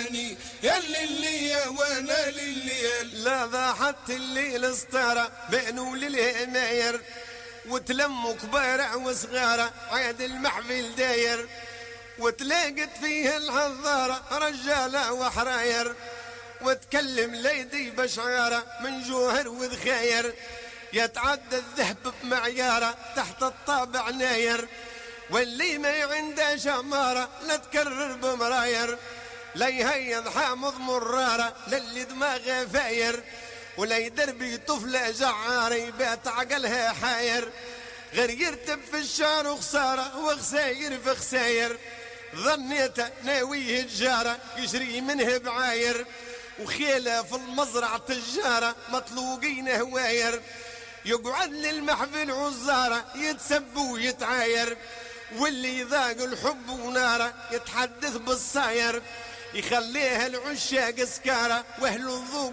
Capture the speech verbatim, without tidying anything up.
ولاني يا اللي يا وانا للي. لا ضاحت الليل اسطارة بينو للهماير، وتلموا كبار وصغار عاد المحفل داير، وتلاقت فيه الحضارة رجالة وحراير، وتكلم ليدي بشعارة من جوهر وذخاير، يتعدى الذهب بمعيارة تحت الطابع ناير، واللي ما عنده شمارة لا تكرر بمراير، لا يهيض حامض مرارة للي دماغه فاير، ولا يدربي طفلة جعارة يبات عقلها حاير، غير يرتب في الشعر وخسارة وخساير في خساير، ظنيته ناويه تجارة يشري منه بعاير، وخيله في المزرعة تجارة مطلوقين هواير، يقعد للمحفل عزارة يتسب ويتعاير، واللي ذاق الحب وناره يتحدث بالصاير، يخليها العشاق سكارة واهل الذوق